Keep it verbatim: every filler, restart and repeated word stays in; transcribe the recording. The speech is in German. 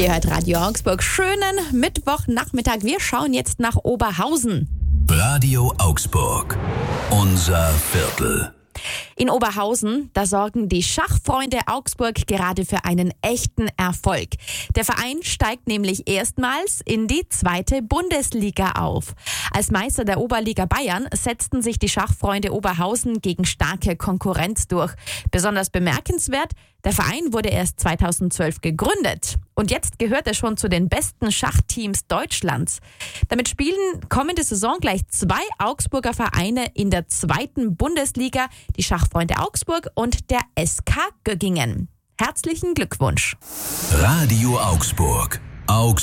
Ihr hört Radio Augsburg. Schönen Mittwochnachmittag. Wir schauen jetzt nach Oberhausen. Radio Augsburg. Unser Viertel. In Oberhausen, da sorgen die Schachfreunde Augsburg gerade für einen echten Erfolg. Der Verein steigt nämlich erstmals in die zweite Bundesliga auf. Als Meister der Oberliga Bayern setzten sich die Schachfreunde Oberhausen gegen starke Konkurrenz durch. Besonders bemerkenswert, der Verein wurde erst zweitausendzwölf gegründet. Und jetzt gehört er schon zu den besten Schachteams Deutschlands. Damit spielen kommende Saison gleich zwei Augsburger Vereine in der zweiten Bundesliga, die Schachfreunde Augsburg und der S K Göggingen. Herzlichen Glückwunsch. Radio Augsburg. Augsburg.